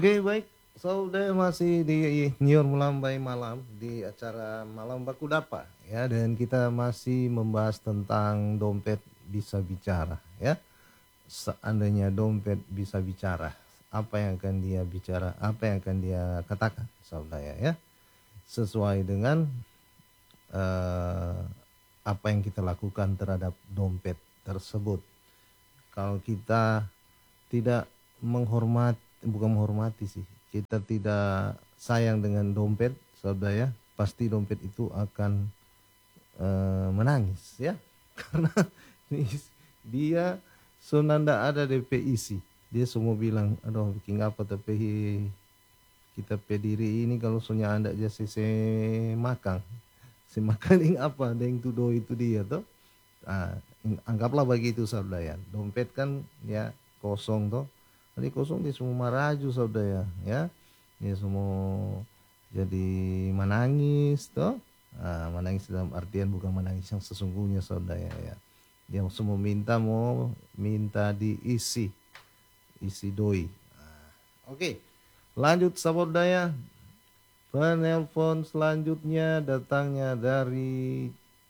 Oke, baik. Saudara masih di Nyor Melambai Malam di acara Malam Baku Dapa ya, dan kita masih membahas tentang dompet bisa bicara ya. Seandainya dompet bisa bicara, apa yang akan dia bicara, apa yang akan dia katakan, saudara ya, sesuai dengan eh, apa yang kita lakukan terhadap dompet tersebut. Kalau kita tidak menghormati, bukan menghormati sih, kita tidak sayang dengan dompet, saudara ya, pasti dompet itu akan menangis ya, karena dia sonanda ada DP isi, dia semua bilang, aduh bikin apa tapi kita pediri ini kalau soalnya anda aja se makan, si makan apa, yang tudo itu dia tuh. Ah, anggaplah begitu saudara ya. Dompet kan ya kosong toh. Jadi kosong dia semua maraju saudara ya. Dia semua jadi menangis toh. Ah, menangis dalam artian bukan menangis yang sesungguhnya saudara ya. Dia semua mau minta diisi, isi doi. Oke, lanjut saudara. Penelpon selanjutnya datangnya dari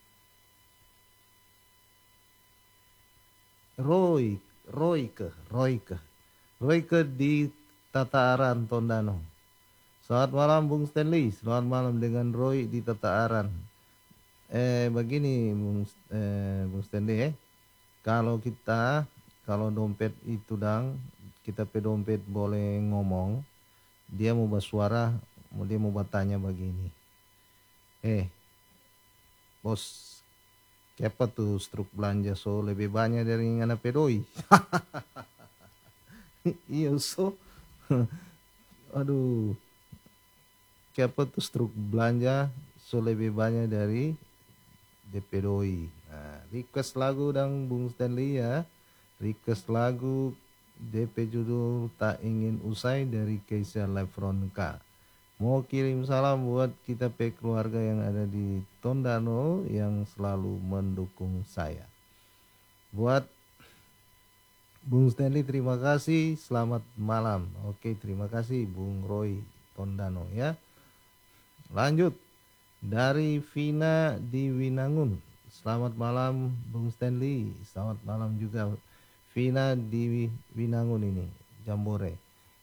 Royke di Tataaran Tondano. Selamat malam Bung Stanley, selamat malam dengan Roy di Tataaran. Begini Bung Stanley kalau dompet itu kita pe dompet boleh ngomong, dia mau bersuara, dia mau bertanya begini. Bos, siapa tuh struk belanja so lebih banyak dari ngana pedoi? Iya so, aduh, siapa tuh struk belanja so lebih banyak dari DP doi. Nah, request lagu dang Bung Stanley ya, request lagu DP judul Tak Ingin Usai dari Keisha Lefronka. Mau kirim salam buat kita pe keluarga yang ada di Tondano yang selalu mendukung saya. Buat Bung Stanley terima kasih, selamat malam. Oke, terima kasih Bung Roy Tondano ya. Lanjut dari Vina di Winangun. Selamat malam Bung Stanley, selamat malam juga Vina di Winangun ini, Jambore.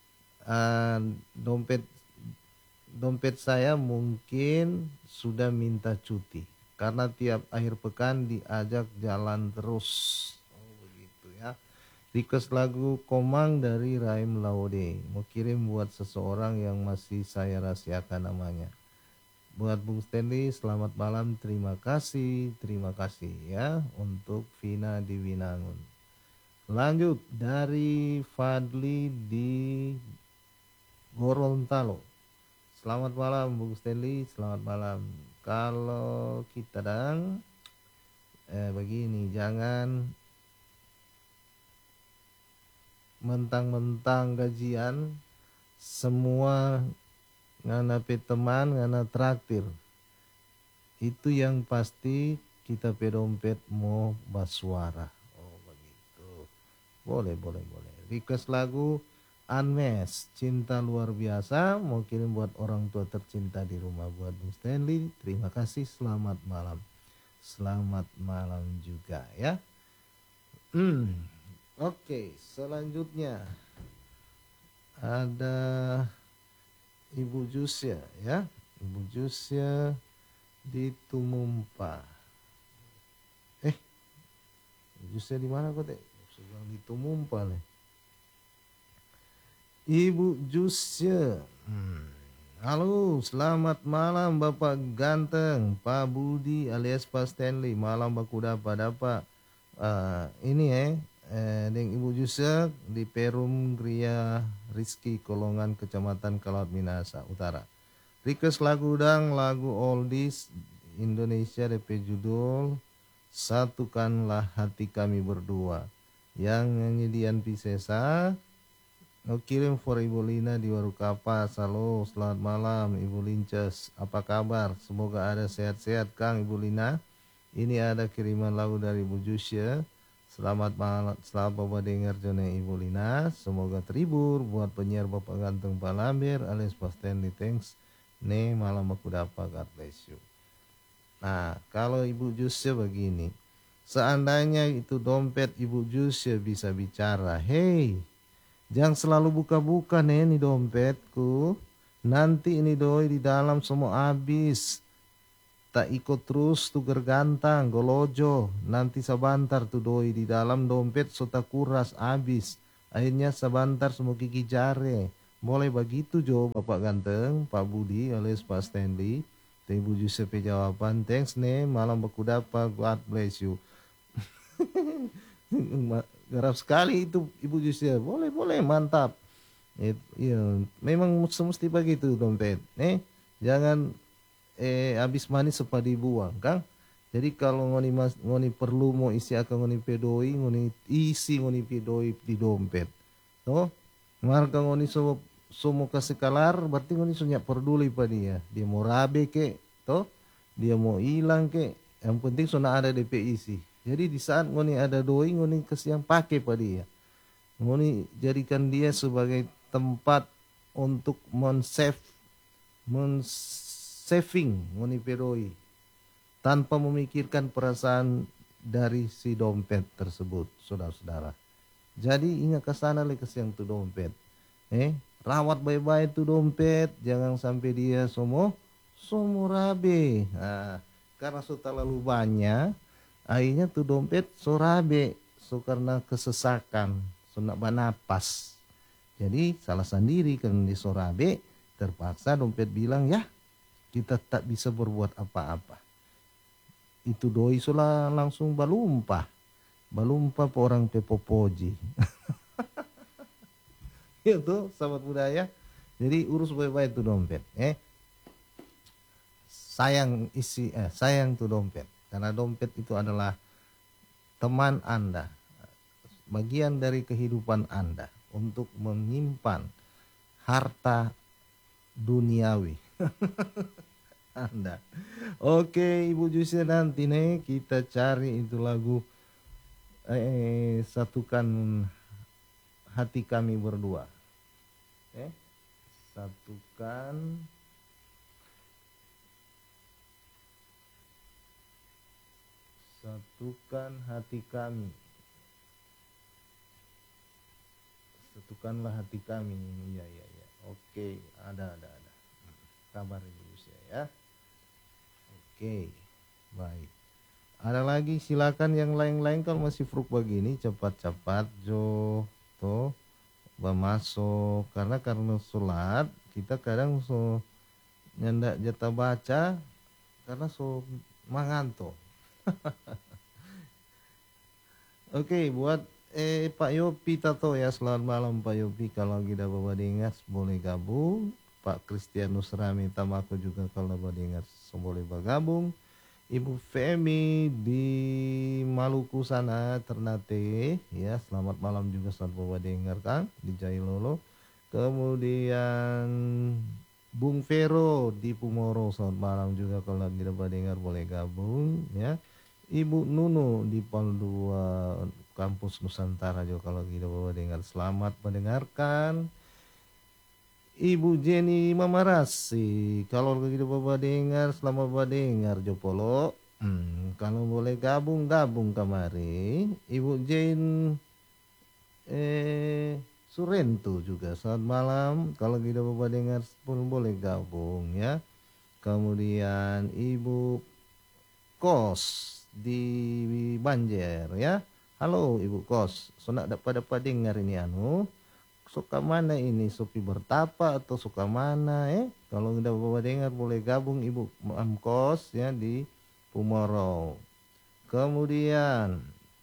Dompet saya mungkin sudah minta cuti karena tiap akhir pekan diajak jalan terus. Oh begitu ya. Request lagu Komang dari Raim Laude. Mau kirim buat seseorang yang masih saya rahasiakan namanya. Buat Bung Stanley selamat malam, terima kasih ya untuk Vina di Winangun. Lanjut dari Fadli di Gorontalo. Selamat malam Bung Stanley, selamat malam. Kalau kita begini, jangan mentang-mentang gajian semua ngana pe teman ngana traktir. Itu yang pasti kita pe dompet mau basuara. Oh begitu. Boleh. Request lagu Unmesh, Cinta Luar Biasa, mau kirim buat orang tua tercinta di rumah. Buat Bung Stanley, terima kasih, selamat malam. Selamat malam juga ya. Oke, selanjutnya ada Ibu Jusya ya. Ibu Jusya di Tumumpa. Ibu Jusya di mana kok teh? Sedang di Tumumpa nih. Ibu Jusya. Halo, selamat malam Bapak Ganteng, Pak Budi alias Pak Stanley. Malam baku dapat. Ini dengan Ibu Jusya di Perum Gria Rizky Kolongan Kecamatan Kalaut Minasa Utara. Request lagu lagu oldies Indonesia DP judul Satukanlah Hati Kami Berdua. Yang nyanyi Dian Piscesa. Kirim for Ibu Lina di Warukapas. Halo, selamat malam Ibu Linces. Apa kabar? Semoga ada sehat-sehat Kang Ibu Lina. Ini ada kiriman lagu dari Ibu Jusya. Selamat malam, selamat Bapak dengar Jone Ibu Lina. Semoga terhibur buat penyiar Bapak Ganteng Pak Lambir alias Pak Stanley. Thanks. Nih malam aku dapat, God bless you. Nah, kalau Ibu Jusya begini. Seandainya itu dompet Ibu Jusya bisa bicara. Hey, jangan selalu buka-buka nih ini dompetku. Nanti ini doi di dalam semua habis. Tak ikut terus tuh gergantang, golojo. Nanti sebentar tuh doi di dalam dompet sota kuras habis. Akhirnya sebentar semua gigi jare. Boleh begitu Jo Bapak Ganteng, Pak Budi alias Pak Stanley. Ibu Giuseppe jawaban, thanks nih, malam baku dapat, God bless you. Garap sekali itu Ibu Giuseppe, boleh boleh mantap. Iya, memang semesti begitu dompet. Jangan habis manis sempat dibuang, Kang. Jadi kalau ngoni perlu mau isi akan ngoni pedoi, ngoni isi ngoni pedoi di dompet. Toh, marga ngoni semua kasih kalar, berarti ngoni sunya peduli pada dia. Dia mau rabe ke, toh, dia mau hilang ke, yang penting sudah ada DP isi. Jadi di saat ngoni ada doi, ngoni kasih yang pakai pada dia. Ngoni jadikan dia sebagai tempat untuk saving ngoni pedoi tanpa memikirkan perasaan dari si dompet tersebut, saudara-saudara. Jadi ingat ke sana lekas yang tuh dompet. Rawat baik-baik tuh dompet, jangan sampai dia semua rabe. Nah, karena sudah terlalu banyak, akhirnya tuh dompet rabe, karena kesesakan, nak banapas. Jadi salah sendiri kan di sorabe, terpaksa dompet bilang ya kita tak bisa berbuat apa-apa. Itu doi sulah langsung balumpah pe orang pepopoji. Itu sahabat budaya. Jadi urus baik-baik tuh dompet. Sayang tuh dompet. Karena dompet itu adalah teman Anda, bagian dari kehidupan Anda untuk menyimpan harta duniawi Anda. Oke, Ibu Jusya, nanti nih kita cari itu lagu Satukan Hati Kami Berdua. Satukan hati kami. Satukanlah hati kami. Ya. Oke, ada. Kabar Ibu Jusya ya. Oke, baik. Ada lagi, silakan yang lain-lain kalau masih fruk begini cepat-cepat Jo toh masuk, karena sholat kita kadang nyandak jatah baca karena manganto. Oke, buat Pak Yopi Tato ya, selamat malam Pak Yopi, kalau lagi dapat badingas boleh gabung. Pak Kristianus Rami Tamako juga kalau badingas boleh bergabung. Ibu Femi di Maluku sana Ternate ya, selamat malam juga saat bawa dengar Kang di Jailolo. Kemudian Bung Vero di Pumoro, selamat malam juga kalau lagi dapat dengar boleh gabung ya. Ibu Nunu di Pal 2 Kampus Nusantara juga kalau lagi dapat dengar selamat mendengarkan. Ibu Jenny Mamarasi, kalau begitu Bapak dengar, selamat Bapak dengar Jopolo. Kalau boleh gabung kemari. Ibu Jane Surento juga, selamat malam. Kalau gitu Bapak dengar pun boleh gabung ya. Kemudian Ibu Kos di Banjer ya. Halo Ibu Kos, sonak dapat dengar ini suka mana ini, Sopi Bertapa atau suka mana Kalau udah Bapak dengar boleh gabung Ibu Kos ya di Pumoro. Kemudian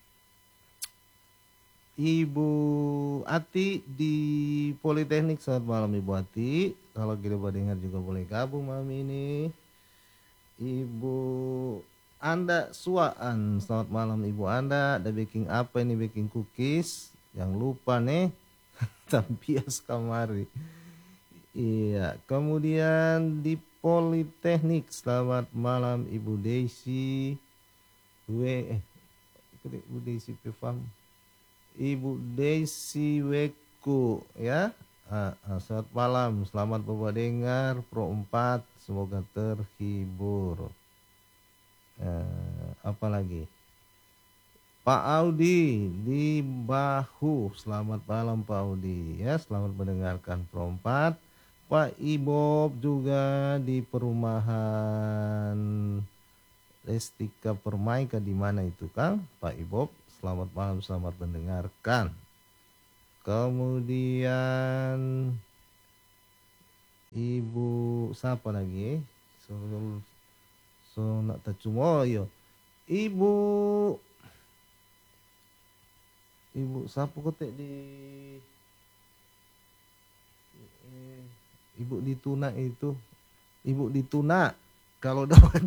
Ibu Ati di Politeknik, selamat malam Ibu Ati. Kalau kita Bapak dengar juga boleh gabung malam ini. Ibu Anda Suaan, selamat malam Ibu Anda. Ada baking apa ini, baking cookies. Yang lupa nih tampias kamari. Iya, kemudian di Politeknik, selamat malam Ibu Desi. ketik Bu Desi paham. Ibu Desi Weku ya. Selamat malam, selamat Bapak dengar Pro 4, semoga terhibur. Apa lagi? Pak Audi di Bahu, selamat malam Pak Audi ya, selamat mendengarkan Pro 4. Pak Ibob juga di perumahan Restika Permaika, di mana itu Kang? Pak Ibob, selamat malam, selamat mendengarkan. Kemudian Ibu siapa lagi? Nak Tacumoyo. Ibu siapa kotek di Ibu di Tuna itu. Ibu di Tuna. Kalau dapat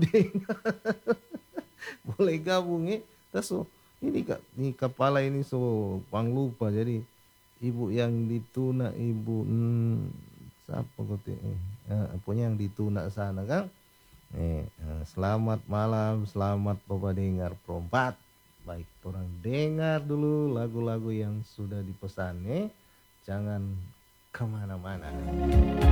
boleh gabung ya. So, ini kepala ini so pang lupa, jadi ibu yang di Tuna, ibu siapa kote punya yang di Tuna sana kan. Selamat malam, selamat Bapak dengar Pro 4. Baik, orang dengar dulu lagu-lagu yang sudah dipesan, jangan kemana-mana.